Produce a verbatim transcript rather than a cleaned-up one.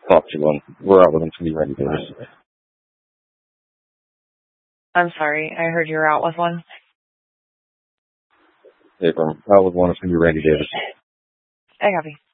Talk to one. We're out with him. It's going to be Randy Davis. I'm sorry. I heard you're out with one. Hey, from out with one. It's going to be Randy Davis. I copy.